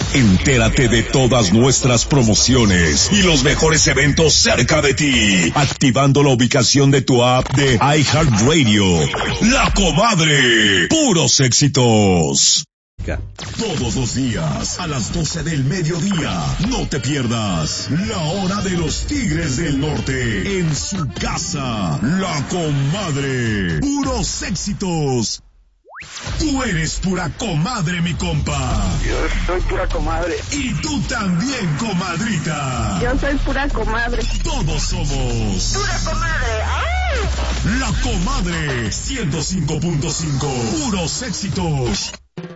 Entérate de todas nuestras promociones y los mejores eventos cerca de ti, activando la ubicación de tu app de iHeartRadio. La Comadre, puros éxitos. Todos los días, a las 12 del mediodía, no te pierdas La Hora de los Tigres del Norte, en su casa, La Comadre, puros éxitos. Tú eres pura comadre, mi compa. Yo soy pura comadre. Y tú también, comadrita. Yo soy pura comadre. Todos somos Pura comadre. ¡Ay! La Comadre 105.5. Puros éxitos.